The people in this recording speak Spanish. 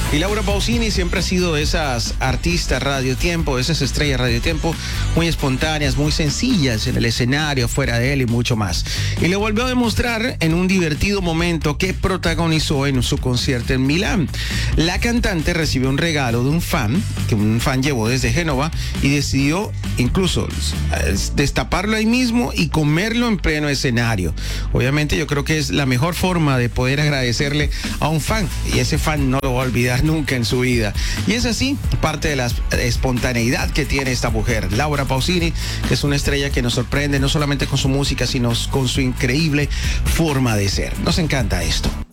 Y Laura Pausini siempre ha sido de esas artistas Radio Tiempo, de esas estrellas Radio Tiempo, muy espontáneas, muy sencillas en el escenario, fuera de él y mucho más. Y lo volvió a demostrar en un divertido momento que protagonizó en su concierto en Milán. La cantante recibió un regalo de un fan, que un fan llevó desde Génova, y decidió incluso destaparlo ahí mismo y comerlo en pleno escenario. Obviamente yo creo que es la mejor forma de poder agradecerle a un fan, y ese fan no lo va a olvidar nunca en su vida. Y es así parte de la espontaneidad que tiene esta mujer, Laura Pausini, que es una estrella que nos sorprende no solamente con su música, sino con su increíble forma de ser. Nos encanta esto.